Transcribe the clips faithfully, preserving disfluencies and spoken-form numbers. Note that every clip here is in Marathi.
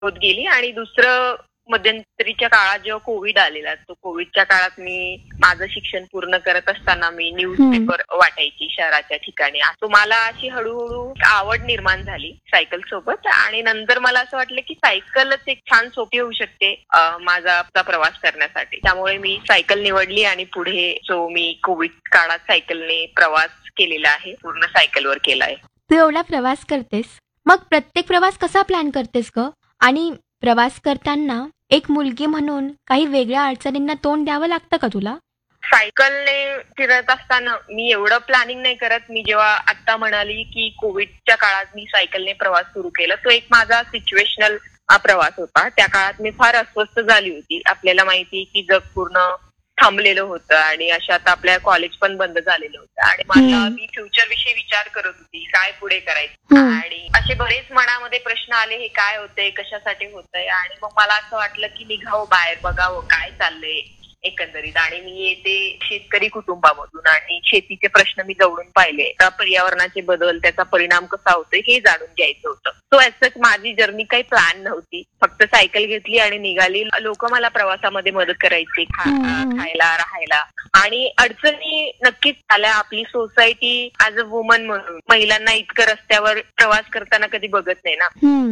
होत गेली. आणि दुसरं मध्यंतरीच्या काळात जेव्हा कोविड आलेला, तो कोविडच्या काळात मी माझं शिक्षण पूर्ण करत असताना मी न्यूजपेपर वाटायची शहराच्या ठिकाणी. तो मला अशी हळूहळू आवड निर्माण झाली सायकल सोबत. आणि नंतर मला असं वाटलं की सायकलच एक छान सोपी होऊ शकते माझा प्रवास करण्यासाठी. त्यामुळे मी सायकल निवडली आणि पुढे जो मी कोविड काळात सायकलने प्रवास केलेला आहे, पूर्ण सायकलवर केला आहे. तू एवढा प्रवास करतेस, मग प्रत्येक प्रवास कसा प्लॅन करतेस ग? आणि प्रवास करताना एक मुलगी म्हणून काही वेगळ्या अडचणींना तोंड द्यावं लागतं का तुला? सायकलने फिरत असताना मी एवढं प्लॅनिंग नाही करत. मी जेव्हा आता म्हणाली की कोविडच्या काळात मी सायकलने प्रवास सुरू केला, तो एक माझा सिच्युएशनल प्रवास होता. त्या काळात मी फार अस्वस्थ झाली होती. आपल्याला माहिती की जग पूर्ण थांबलेलं होतं आणि अशात आपल्या कॉलेज पण बंद झालेलं होतं. आणि मला मी फ्युचर विषयी विचार करत होती, काय पुढे करायचं. आणि असे बरेच मनामध्ये प्रश्न आले, हे काय होतंय, कशासाठी होतंय. आणि मग मला असं वाटलं की निघावं बाहेर, बघावं काय चाललंय एकंदरीत. आणि मी येते शेतकरी कुटुंबामधून आणि शेतीचे प्रश्न मी जवळून पाहिले. पर्यावरणाचे बदल, त्याचा परिणाम कसा होतोय हे जाणून घ्यायचं होतं. सो ऍज माझी जर्नी काही प्लॅन नव्हती. फक्त सायकल घेतली आणि निघाली. लोक मला प्रवासामध्ये मदत करायची, खायला राहायला. आणि अडचणी नक्कीच आल्या. आपली सोसायटी ऍज अ वुमन म्हणून महिलांना इतकं रस्त्यावर प्रवास करताना कधी बघत नाही ना.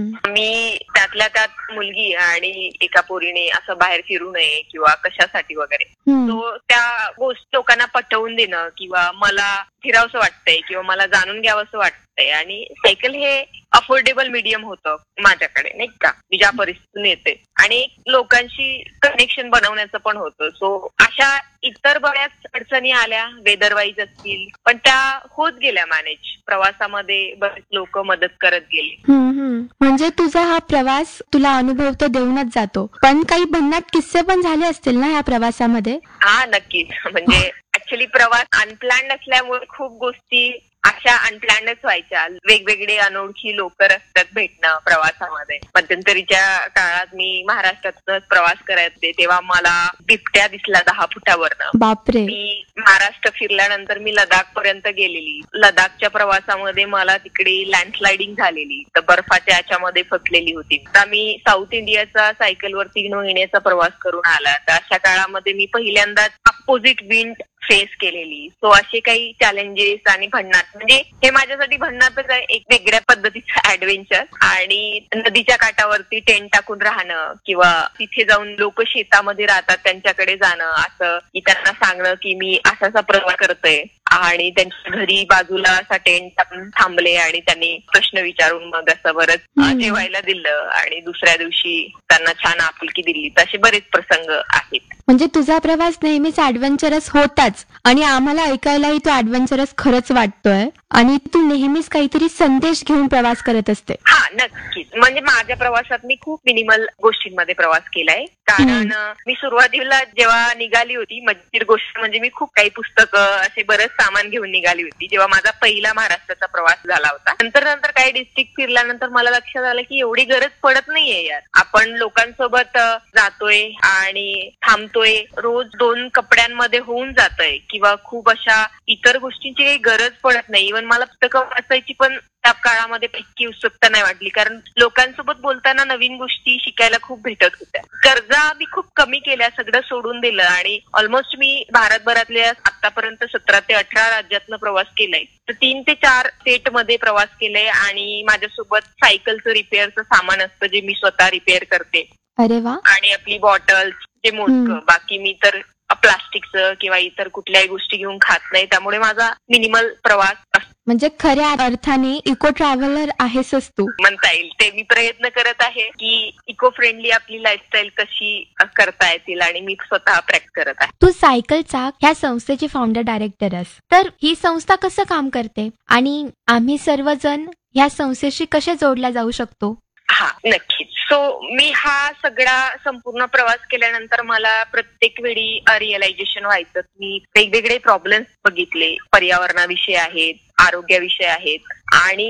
मी त्यातल्या त्यात मुलगी आणि एका पोरीने असं बाहेर फिरू नये किंवा कशासाठी वगैरे, तो त्या गोष्टी लोकांना पटवून देणं किंवा मला फिरावंसं वाटतंय किंवा मला जाणून घ्यावंसं वाटतंय. आणि सायकल हे अफोर्डेबल मीडियम होतं माझ्याकडे, नाही का, मी ज्या परिस्थितीतून येते. आणि लोकांशी कनेक्शन बनवण्याचं पण होतं. सो अशा इतर बऱ्याच अडचणी आल्या, वेदर वाईज असतील, पण त्या होत गेल्या मॅनेज. प्रवासामध्ये बरेच लोक मदत करत गेले. म्हणजे तुझा हा प्रवास तुला अनुभव तर देऊनच जातो, पण काही भन्नाट किस्से पण झाले असतील ना या प्रवासामध्ये? हा नक्कीच. म्हणजे ऍक्च्युली प्रवास अनप्लॅन्ड असल्यामुळे खूप गोष्टी अशा अनप्लॅन्डच व्हायच्या. वेगवेगळे अनोळखी लोक रस्त्यात भेटणं प्रवासामध्ये. मध्यंतरीच्या काळात मी महाराष्ट्रातूनच प्रवास करायचे, तेव्हा मला बिबट्या दिसला दहा फुटावरनं. बापरे. मी महाराष्ट्र फिरल्यानंतर मी लडाख पर्यंत गेलेली. लडाखच्या प्रवासामध्ये मला तिकडे लँडस्लायडिंग झालेली, तर बर्फाच्या याच्यामध्ये फसलेली होती. आता मी साऊथ इंडियाचा सायकलवर तीन महिन्याचा प्रवास करून आला. तर अशा काळामध्ये मी पहिल्यांदाच अपोजिट विंड फेस केलेली. सो असे काही चॅलेंजेस आणि भन्नाट, म्हणजे हे माझ्यासाठी भन्नाटच आहे, एक वेगळ्या पद्धतीचं ऍडव्हेंचर. आणि नदीच्या काठावरती टेंट टाकून राहणं किंवा तिथे जाऊन लोक शेतामध्ये राहतात त्यांच्याकडे जाणं, असं की त्यांना सांगणं की मी असा असा प्रवास करतोय. आणि त्यांच्या घरी बाजूला असा टेंट टाकून थांबले आणि त्यांनी प्रश्न विचारून मग असं बरंच जेवायला दिलं आणि दुसऱ्या दिवशी त्यांना छान आपुलकी दिली. तसे बरेच प्रसंग आहेत. म्हणजे तुझा प्रवास नेहमीच ऍडव्हेंचरस होताच आणि आम्हाला ऐकायलाही तो ऍडव्हेंचरस खरंच वाटतोय. आणि तू नेहमीच काहीतरी संदेश घेऊन प्रवास करत असते. हा नक्कीच. म्हणजे माझ्या प्रवासात मी खूप मिनिमल गोष्टींमध्ये प्रवास केलाय. कारण मी सुरुवातीला जेव्हा निघाली होती, मजेदार गोष्ट म्हणजे मी खूप काही पुस्तकं असे बरंच सामान घेऊन निघाली होती जेव्हा माझा पहिला महाराष्ट्राचा प्रवास झाला होता. नंतर नंतर काही डिस्ट्रिक्ट फिरल्यानंतर मला लक्षात आलं की एवढी गरज पडत नाहीये यार. आपण लोकांसोबत जातोय आणि थांबतोय, रोज दोन कपड्यांमध्ये होऊन जातोय किंवा खूप अशा इतर गोष्टींची काही गरज पडत नाही. इव्हन मला पुस्तकं वाचायची पण त्या काळामध्ये इतकी उत्सुकता नाही वाटली, कारण लोकांसोबत बोलताना नवीन गोष्टी शिकायला खूप भेटत होत्या. गरजा मी खूप कमी केल्या, सगळं सोडून दिलं आणि ऑलमोस्ट मी भारतभरातल्या आतापर्यंत सतरा ते अठरा राज्यातनं प्रवास केलाय. तर तीन ते चार स्टेट मध्ये प्रवास केलाय आणि माझ्यासोबत सायकलचं रिपेअरचं सामान असतं जे मी स्वतः रिपेअर करते. अरे वा. आणि आपली बॉटल्स जे मोजकं, बाकी मी तर प्लास्टिकचं किंवा इतर कुठल्याही गोष्टी घेऊन खात नाही. त्यामुळे माझा मिनिमल प्रवास असतो. म्हणजे खऱ्या अर्थाने इको ट्रॅव्हलर आहेसच तू म्हणता येईल. ते मी प्रयत्न करत आहे की इको फ्रेंडली आपली लाईफस्टाईल कशी करता येतील आणि मी स्वतः प्रॅक्टिस करत आहे. तू सायकलचा ह्या संस्थेची फाउंडर डायरेक्टर आहेस, तर ही संस्था कसं काम करते आणि आम्ही सर्वजण ह्या संस्थेशी कसे जोडल्या जाऊ शकतो? हा नक्कीच. सो मी हा सगळा संपूर्ण प्रवास केल्यानंतर मला प्रत्येक वेळी रिअलायझेशन व्हायचं. मी वेगवेगळे प्रॉब्लेम्स बघितले, पर्यावरणाविषयी आहेत, आरोग्याविषयी आहेत आणि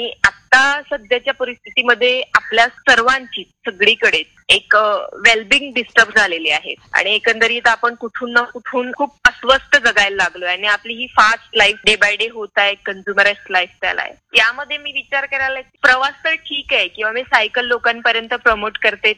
आता सध्याच्या परिस्थितीमध्ये आपल्या सर्वांची सगळीकडे एक वेलबिंग डिस्टर्ब झालेली आहे आणि एकंदरीत आपण कुठून ना कुठून खूप अस्वस्थ जगायला लागलोय आणि आपली ही fast life day by day होत आहे, कन्झ्युमरिस्ट लाईफस्टाईल आहे. यामध्ये मी विचार करायला प्रवास तर ठीक आहे किंवा मी सायकल लोकांपर्यंत प्रमोट करते